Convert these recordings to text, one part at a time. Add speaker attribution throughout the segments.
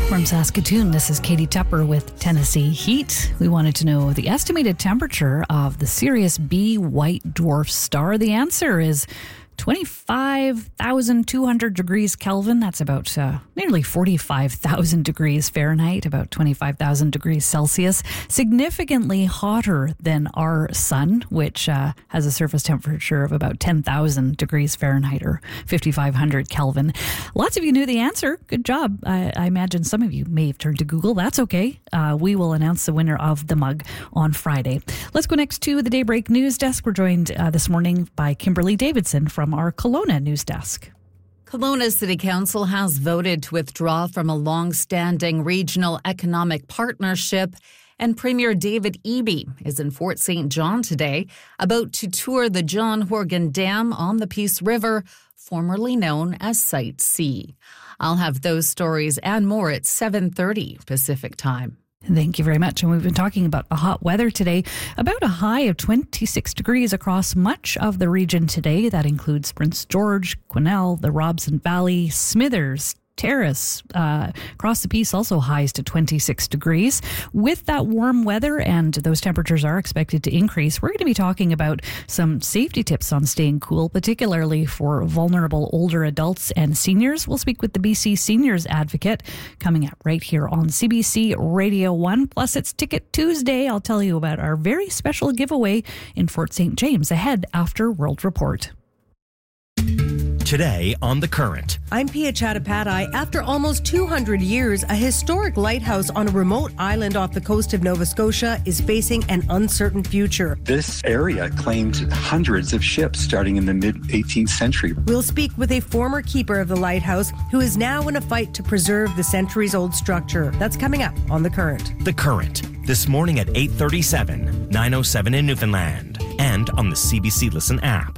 Speaker 1: From Saskatoon, this is Katie Tupper with Tennessee Heat. We wanted to know the estimated temperature of the Sirius B white dwarf star. The answer is 25,200 degrees Kelvin. That's about nearly 45,000 degrees Fahrenheit, about 25,000 degrees Celsius. Significantly hotter than our sun, which has a surface temperature of about 10,000 degrees Fahrenheit or 5,500 Kelvin. Lots of you knew the answer. Good job. I imagine some of you may have turned to Google. That's okay. We will announce the winner of the mug on Friday. Let's go next to the Daybreak News Desk. We're joined this morning by Kimberly Davidson from our Kelowna news desk.
Speaker 2: Kelowna City Council has voted to withdraw from a long-standing regional economic partnership, and Premier David Eby is in Fort St. John today, about to tour the John Horgan Dam on the Peace River, formerly known as Site C. I'll have those stories and more at 7:30 Pacific Time.
Speaker 1: Thank you very much. And we've been talking about the hot weather today, about a high of 26 degrees across much of the region today. That includes Prince George, Quesnel, the Robson Valley, Smithers, Terrace, across the Peace, also highs to 26 degrees. With that warm weather, and those temperatures are expected to increase, we're going to be talking about some safety tips on staying cool, particularly for vulnerable older adults and seniors. We'll speak with the BC Seniors Advocate coming up right here on CBC Radio 1. Plus, it's Ticket Tuesday. I'll tell you about our very special giveaway in Fort St. James ahead after World Report.
Speaker 3: Today on The Current.
Speaker 4: I'm Pia Chattopadhyay. After almost 200 years, a historic lighthouse on a remote island off the coast of Nova Scotia is facing an uncertain future.
Speaker 5: This area claimed hundreds of ships starting in the mid-18th century.
Speaker 4: We'll speak with a former keeper of the lighthouse who is now in a fight to preserve the centuries-old structure. That's coming up on The Current.
Speaker 3: The Current, this morning at 8:37, 9:07 in Newfoundland, and on the CBC Listen app.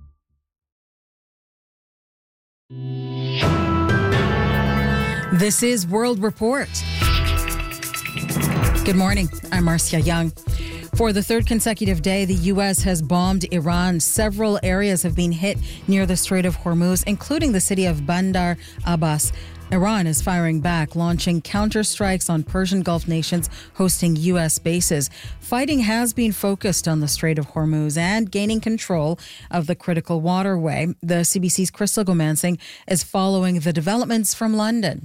Speaker 6: This is World Report. Good morning. I'm Marcia Young. For the third consecutive day, the U.S. has bombed Iran. Several areas have been hit near the Strait of Hormuz, including the city of Bandar Abbas. Iran is firing back, launching counterstrikes on Persian Gulf nations hosting U.S. bases. Fighting has been focused on the Strait of Hormuz and gaining control of the critical waterway. The CBC's Crystal Gomansing is following the developments from London.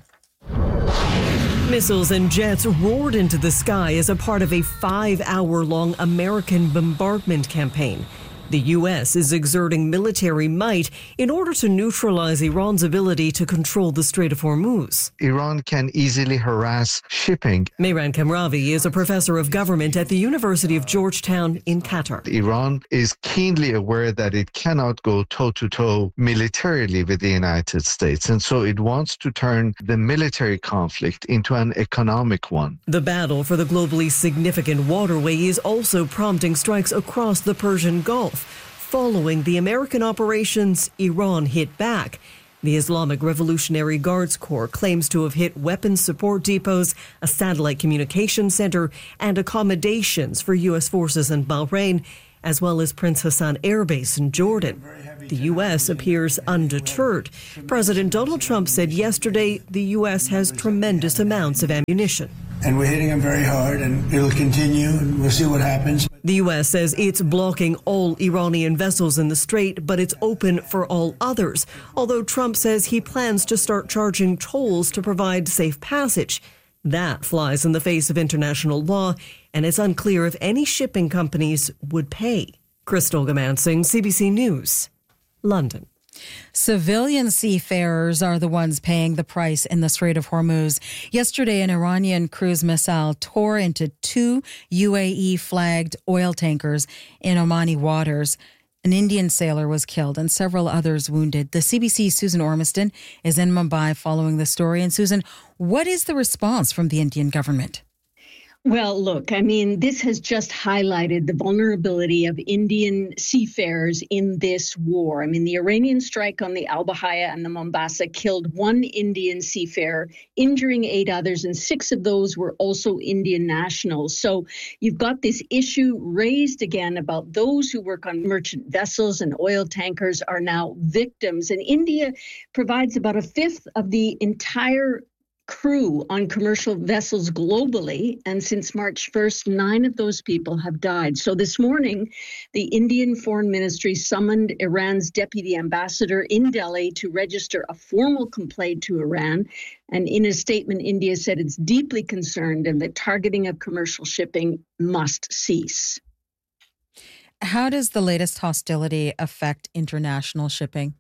Speaker 7: Missiles and jets roared into the sky as a part of a 5-hour-long American bombardment campaign. The U.S. is exerting military might in order to neutralize Iran's ability to control the Strait of Hormuz.
Speaker 8: Iran can easily harass shipping.
Speaker 7: Mehran Kamravi is a professor of government at the University of Georgetown in Qatar.
Speaker 8: Iran is keenly aware that it cannot go toe-to-toe militarily with the United States, and so it wants to turn the military conflict into an economic one.
Speaker 7: The battle for the globally significant waterway is also prompting strikes across the Persian Gulf. Following the American operations, Iran hit back. The Islamic Revolutionary Guards Corps claims to have hit weapons support depots, a satellite communication center, and accommodations for U.S. forces in Bahrain, as well as Prince Hassan Air Base in Jordan. The U.S. appears undeterred. President Donald Trump said yesterday the U.S. has tremendous amounts of ammunition.
Speaker 9: And we're hitting them very hard, and it'll continue, and we'll see what happens.
Speaker 7: The U.S. says it's blocking all Iranian vessels in the strait, but it's open for all others, although Trump says he plans to start charging tolls to provide safe passage. That flies in the face of international law, and it's unclear if any shipping companies would pay. Crystal Gomansing, CBC News, London.
Speaker 6: Civilian seafarers are the ones paying the price in the Strait of Hormuz. Yesterday, an Iranian cruise missile tore into 2 UAE-flagged oil tankers in Omani waters. An Indian sailor was killed and several others wounded. The CBC's Susan Ormiston is in Mumbai following the story. And Susan, what is the response from the Indian government?
Speaker 10: Well, look, I mean, this has just highlighted the vulnerability of Indian seafarers in this war. I mean, the Iranian strike on the Al Bahaya and the Mombasa killed 1 Indian seafarer, injuring 8 others, and 6 of those were also Indian nationals. So you've got this issue raised again about those who work on merchant vessels and oil tankers are now victims. And India provides about 1/5 of the entire crew on commercial vessels globally. And since March 1st, 9 of those people have died. So this morning, the Indian Foreign Ministry summoned Iran's deputy ambassador in Delhi to register a formal complaint to Iran. And in a statement, India said it's deeply concerned and that targeting of commercial shipping must cease.
Speaker 6: How does the latest hostility affect international shipping?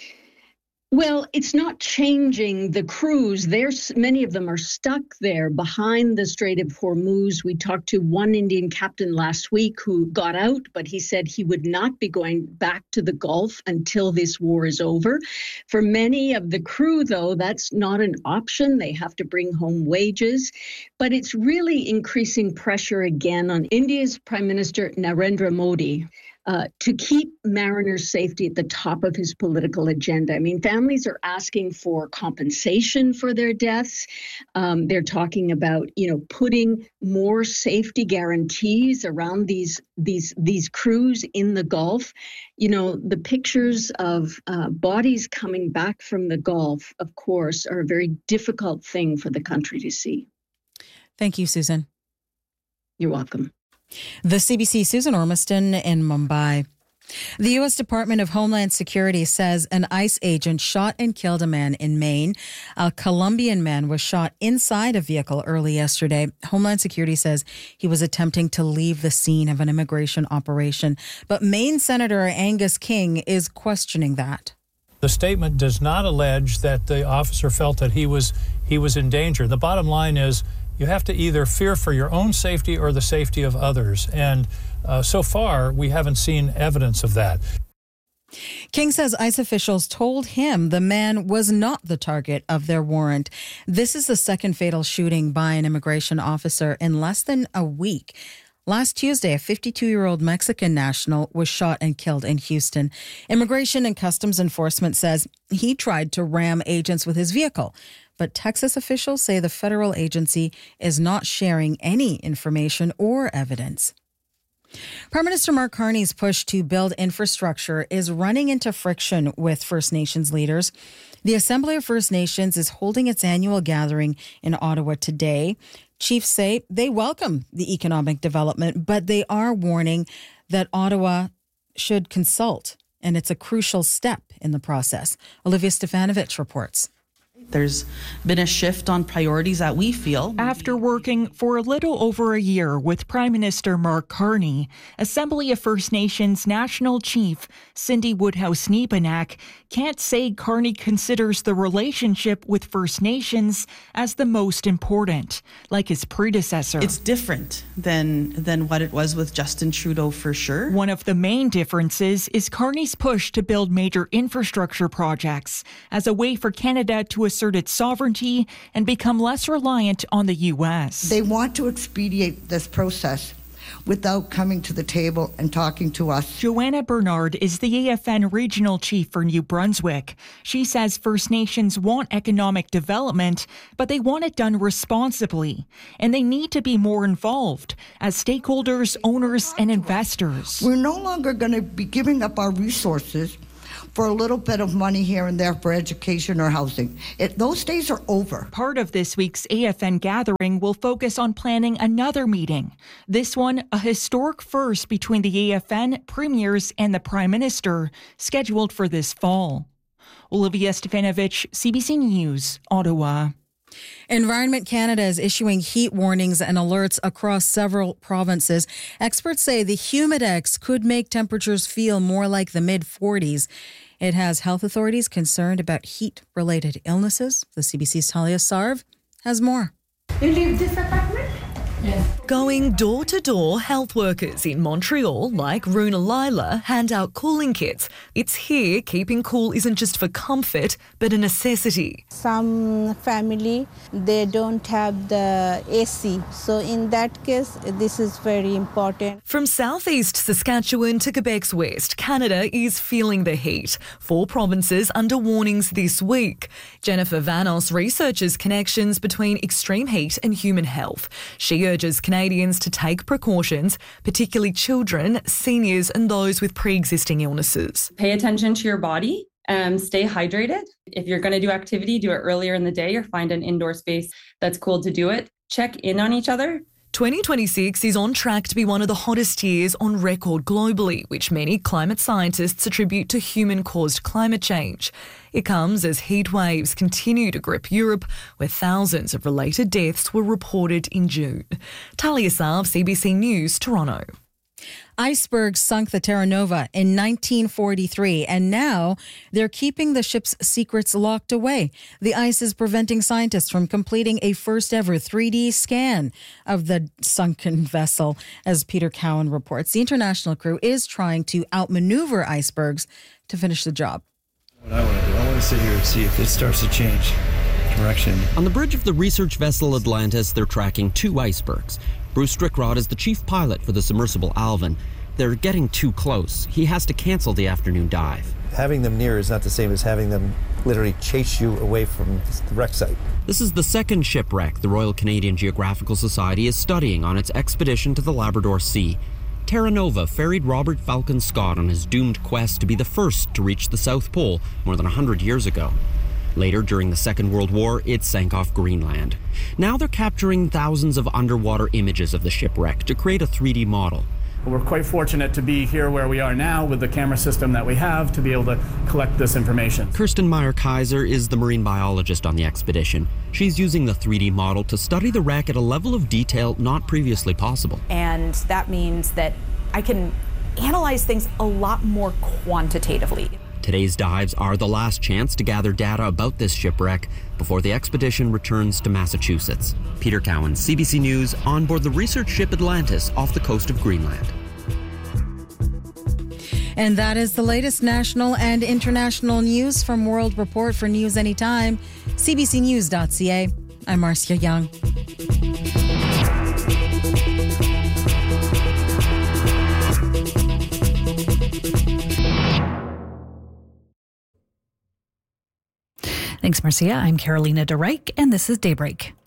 Speaker 10: Well, it's not changing the crews. Many of them are stuck there behind the Strait of Hormuz. We talked to one Indian captain last week who got out, but he said he would not be going back to the Gulf until this war is over. For many of the crew, though, that's not an option. They have to bring home wages. But it's really increasing pressure again on India's Prime Minister Narendra Modi to keep mariners' safety at the top of his political agenda. I mean, families are asking for compensation for their deaths. They're talking about, putting more safety guarantees around these crews in the Gulf. The pictures of bodies coming back from the Gulf, of course, are a very difficult thing for the country to see.
Speaker 6: Thank you, Susan.
Speaker 10: You're welcome.
Speaker 6: The CBC, Susan Ormiston in Mumbai. The U.S. Department of Homeland Security says an ICE agent shot and killed a man in Maine. A Colombian man was shot inside a vehicle early yesterday. Homeland Security says he was attempting to leave the scene of an immigration operation. But Maine Senator Angus King is questioning that.
Speaker 11: The statement does not allege that the officer felt that he was in danger. The bottom line is you have to either fear for your own safety or the safety of others. And so far, we haven't seen evidence of that.
Speaker 6: King says ICE officials told him the man was not the target of their warrant. This is the second fatal shooting by an immigration officer in less than a week. Last Tuesday, a 52-year-old Mexican national was shot and killed in Houston. Immigration and Customs Enforcement says he tried to ram agents with his vehicle. But Texas officials say the federal agency is not sharing any information or evidence. Prime Minister Mark Carney's push to build infrastructure is running into friction with First Nations leaders. The Assembly of First Nations is holding its annual gathering in Ottawa today. Chiefs say they welcome the economic development, but they are warning that Ottawa should consult, and it's a crucial step in the process. Olivia Stefanovic reports.
Speaker 12: There's been a shift on priorities that we feel.
Speaker 13: After working for a little over a year with Prime Minister Mark Carney, Assembly of First Nations National Chief Cindy Woodhouse-Nebenak can't say Carney considers the relationship with First Nations as the most important, like his predecessor.
Speaker 12: It's different than what it was with Justin Trudeau, for sure.
Speaker 13: One of the main differences is Carney's push to build major infrastructure projects as a way for Canada to assert its sovereignty and become less reliant on the U.S.
Speaker 14: They want to expedite this process without coming to the table and talking to us.
Speaker 13: Joanna Bernard is the AFN Regional Chief for New Brunswick. She says First Nations want economic development, but they want it done responsibly, and they need to be more involved as stakeholders, owners, and investors.
Speaker 14: We're no longer going to be giving up our resources for a little bit of money here and there for education or housing. Those days are over.
Speaker 13: Part of this week's AFN gathering will focus on planning another meeting. This one, a historic first between the AFN, premiers, and the Prime Minister, scheduled for this fall. Olivia Stefanovic, CBC News, Ottawa.
Speaker 6: Environment Canada is issuing heat warnings and alerts across several provinces. Experts say the Humidex could make temperatures feel more like the mid-40s. It has health authorities concerned about heat-related illnesses. The CBC's Talia Sarv has more.
Speaker 15: You live this apartment? Yes.
Speaker 16: Going door to door, health workers in Montreal, like Runa Lila, hand out cooling kits. It's here keeping cool isn't just for comfort, but a necessity.
Speaker 17: Some family, they don't have the AC. So in that case, this is very important.
Speaker 16: From southeast Saskatchewan to Quebec's west, Canada is feeling the heat. 4 provinces under warnings this week. Jennifer Vanos researches connections between extreme heat and human health. She urges Canadians to take precautions, particularly children, seniors and those with pre-existing illnesses.
Speaker 18: Pay attention to your body Stay hydrated. If you're going to do activity, do it earlier in the day or find an indoor space that's cool to do it. Check in on each other.
Speaker 16: 2026 is on track to be one of the hottest years on record globally, which many climate scientists attribute to human-caused climate change. It comes as heat waves continue to grip Europe, where thousands of related deaths were reported in June. Talia Saab, CBC News, Toronto.
Speaker 6: Icebergs sunk the Terra Nova in 1943, and now they're keeping the ship's secrets locked away. The ice is preventing scientists from completing a first-ever 3D scan of the sunken vessel, as Peter Cowan reports. The international crew is trying to outmaneuver icebergs to finish the job.
Speaker 19: What I want to do, I want to sit here and see if it starts to change direction.
Speaker 20: On the bridge of the research vessel Atlantis, they're tracking 2 icebergs. Bruce Strickrod is the chief pilot for the submersible Alvin. They're getting too close. He has to cancel the afternoon dive.
Speaker 19: Having them near is not the same as having them literally chase you away from the wreck site.
Speaker 20: This is the second shipwreck the Royal Canadian Geographical Society is studying on its expedition to the Labrador Sea. Terra Nova ferried Robert Falcon Scott on his doomed quest to be the first to reach the South Pole more than 100 years ago. Later, during the Second World War, it sank off Greenland. Now they're capturing thousands of underwater images of the shipwreck to create a 3D model.
Speaker 21: We're quite fortunate to be here where we are now with the camera system that we have to be able to collect this information.
Speaker 20: Kirsten Meyer-Kaiser is the marine biologist on the expedition. She's using the 3D model to study the wreck at a level of detail not previously possible.
Speaker 22: And that means that I can analyze things a lot more quantitatively.
Speaker 20: Today's dives are the last chance to gather data about this shipwreck before the expedition returns to Massachusetts. Peter Cowan, CBC News, on board the research ship Atlantis off the coast of Greenland.
Speaker 6: And that is the latest national and international news from World Report. For News Anytime, cbcnews.ca. I'm Marcia Young.
Speaker 1: Thanks, Marcia. I'm Carolina DeReich, and this is Daybreak.